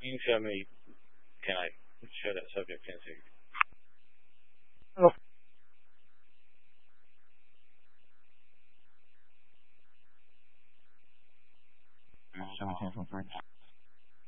Can you show me? Can I show that subject into? Oh.